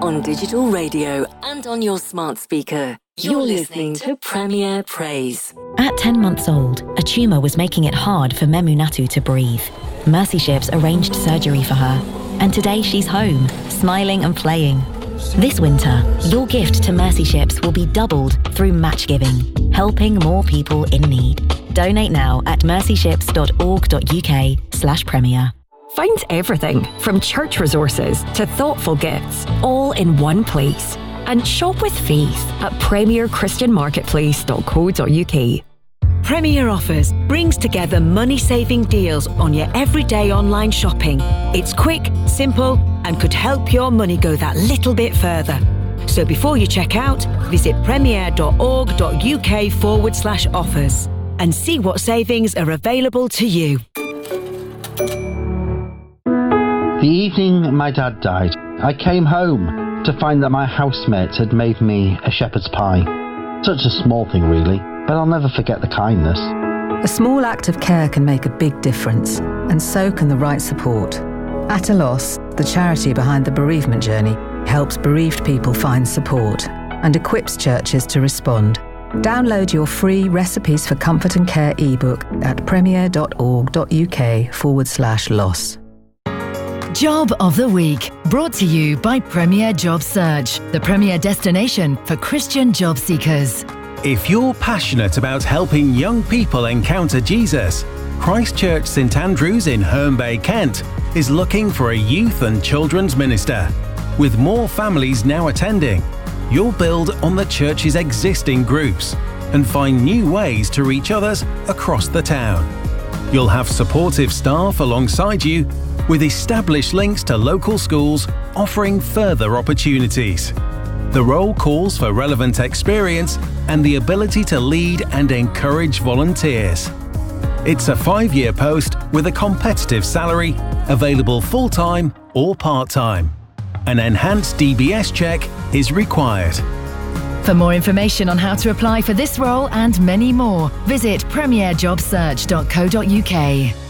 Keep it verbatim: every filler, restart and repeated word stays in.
on digital radio and on your smart speaker. You're listening to Premier Praise. At ten months old, a tumour was making it hard for Memunatu to breathe. Mercy Ships arranged surgery for her, and today she's home, smiling and playing. This winter, your gift to Mercy Ships will be doubled through match giving, helping more people in need. Donate now at mercyships.org.uk slash premier. Find everything from church resources to thoughtful gifts, all in one place. And shop with faith at premier christian marketplace dot co dot uk. Premier Offers brings together money-saving deals on your everyday online shopping. It's quick, simple, and could help your money go that little bit further. So before you check out, visit premier.org.uk forward slash offers and see what savings are available to you. The evening my dad died, I came home to find that my housemate had made me a shepherd's pie. Such a small thing really, but I'll never forget the kindness. A small act of care can make a big difference, and so can the right support. At a Loss, the charity behind the bereavement journey, helps bereaved people find support and equips churches to respond. Download your free Recipes for Comfort and Care ebook at premier.org.uk forward slash loss. Job of the Week, brought to you by Premier Job Search, the premier destination for Christian job seekers. If you're passionate about helping young people encounter Jesus, Christ Church St Andrews in Herne Bay, Kent is looking for a youth and children's minister. With more families now attending, you'll build on the church's existing groups and find new ways to reach others across the town. You'll have supportive staff alongside you with established links to local schools offering further opportunities. The role calls for relevant experience and the ability to lead and encourage volunteers. It's a five-year post with a competitive salary, available full-time or part-time. An enhanced D B S check is required. For more information on how to apply for this role and many more, visit premier job search dot co dot uk.